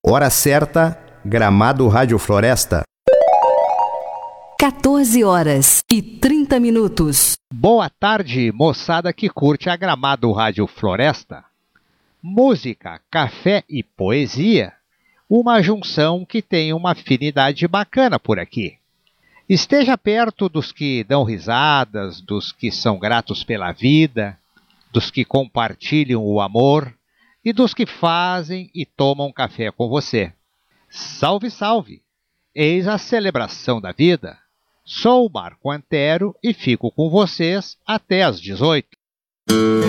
Hora certa, Gramado Rádio Floresta. 14h30. Boa tarde, moçada que curte a Gramado Rádio Floresta. Música, café e poesia, uma junção que tem uma afinidade bacana por aqui. Esteja perto dos que dão risadas, dos que são gratos pela vida, dos que compartilham o amor e dos que fazem e tomam café com você. Salve, salve! Eis a celebração da vida. Sou o Marco Antero e fico com vocês até às 18h.